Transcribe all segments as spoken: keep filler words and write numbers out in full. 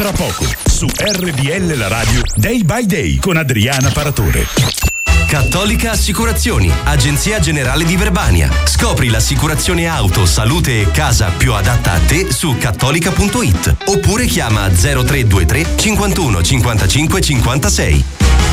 Tra poco, su R B L La Radio, Day by Day con Adriana Paratore. Cattolica Assicurazioni, agenzia generale di Verbania. Scopri l'assicurazione auto, salute e casa più adatta a te su cattolica punto it oppure chiama zero tre due tre cinquantuno cinquantacinque cinquantasei.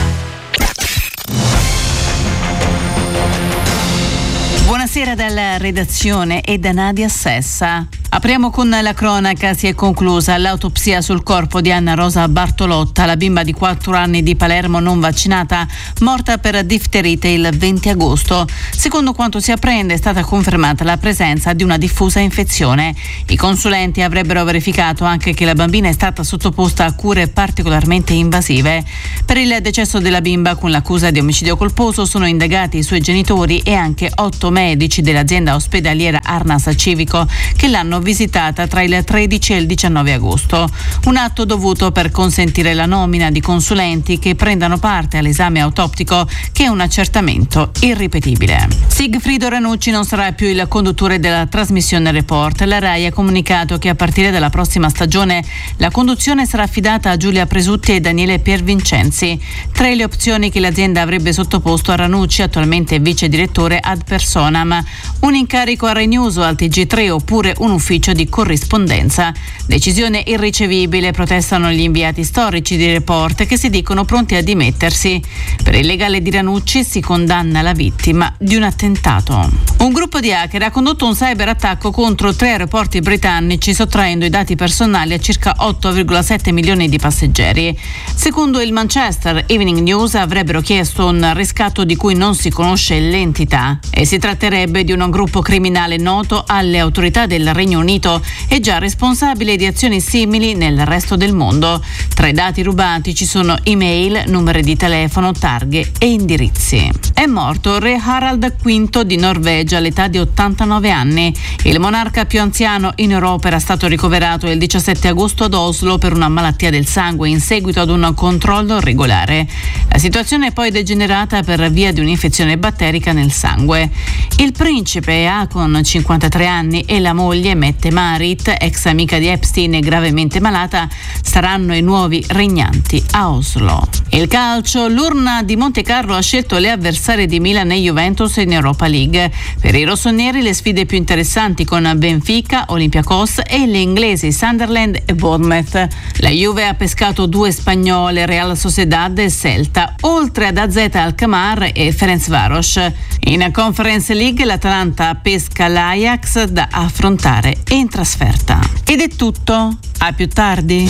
Buonasera dalla redazione e da Nadia Sessa. Apriamo con la cronaca. Si è conclusa l'autopsia sul corpo di Anna Rosa Bartolotta, la bimba di quattro anni di Palermo non vaccinata, morta per difterite il venti agosto. Secondo quanto si apprende, è stata confermata la presenza di una diffusa infezione. I consulenti avrebbero verificato anche che la bambina è stata sottoposta a cure particolarmente invasive. Per il decesso della bimba, con l'accusa di omicidio colposo, sono indagati i suoi genitori e anche otto medici dell'azienda ospedaliera Arnas Civico che l'hanno visitata tra il tredici e il diciannove agosto. Un atto dovuto per consentire la nomina di consulenti che prendano parte all'esame autoptico, che è un accertamento irripetibile. Sigfrido Ranucci non sarà più il conduttore della trasmissione Report. La RAI ha comunicato che a partire dalla prossima stagione la conduzione sarà affidata a Giulia Presutti e Daniele Piervincenzi. Tre le opzioni che l'azienda avrebbe sottoposto a Ranucci, attualmente vice direttore ad personam: un incarico a Rai News o al T G tre oppure un ufficio di corrispondenza. Decisione irricevibile, protestano gli inviati storici di Report, che si dicono pronti a dimettersi. Per il legale di Ranucci si condanna la vittima di un attentato. Un gruppo di hacker ha condotto un cyberattacco contro tre aeroporti britannici, sottraendo i dati personali a circa otto virgola sette milioni di passeggeri. Secondo il Manchester Evening News avrebbero chiesto un riscatto di cui non si conosce l'entità e si tratterebbe di un gruppo criminale noto alle autorità del Regno Unito e già responsabile di azioni simili nel resto del mondo. Tra i dati rubati ci sono email, numeri di telefono, targhe e indirizzi. È morto re Harald quinto di Norvegia all'età di ottantanove anni. Il monarca più anziano in Europa era stato ricoverato il diciassette agosto ad Oslo per una malattia del sangue in seguito ad un controllo regolare. La situazione è poi degenerata per via di un'infezione batterica nel sangue. Il principe ha con cinquantatré anni e la moglie Mette Marit, ex amica di Epstein e gravemente malata, saranno i nuovi regnanti a Oslo. Il calcio, l'urna di Monte Carlo ha scelto le avversarie di Milan e Juventus in Europa League. Per i rossoneri le sfide più interessanti con Benfica, Olympiacos e le inglesi Sunderland e Bournemouth. La Juve ha pescato due spagnole, Real Sociedad e Celta, oltre ad A Z Alkmaar e Ferencváros. In Conference League l'Atalanta pesca l'Ajax da affrontare in trasferta. Ed è tutto, a più tardi.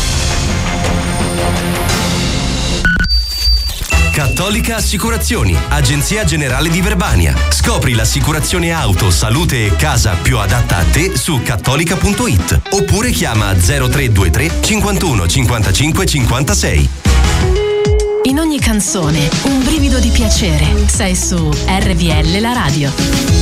Cattolica Assicurazioni, agenzia generale di Verbania. Scopri l'assicurazione auto, salute e casa più adatta a te su cattolica punto it oppure chiama zero tre due tre cinquantuno cinquantacinque cinquantasei. In ogni canzone un brivido di piacere. Sei su R B L La Radio.